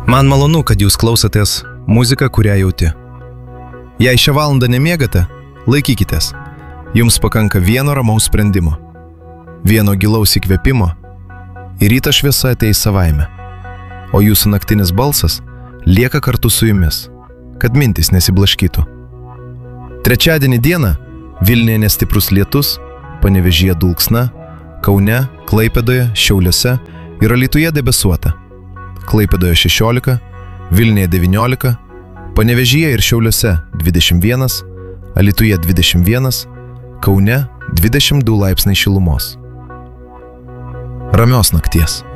Man malonu, kad jūs klausotės muziką, kurią jauti. Jei šią valandą nemiegate, laikykitės. Jums pakanka vieno ramaus sprendimo, vieno gilaus įkvėpimo ir ryto šviesa ateis savaime. O jūsų naktinis balsas lieka kartu su jumis, kad mintys nesiblaškytų. Trečiadienį dieną Vilniuje nestiprus lietus, Panevėžyje dulksna, Kaune, Klaipėdoje, Šiauliuose ir Alytuje debesuota. Klaipėdoje 16, Vilniuje 19, Panevėžyje ir Šiauliuose 21, Alytuje 21, Kaune 22 laipsniai šilumos. Ramios nakties.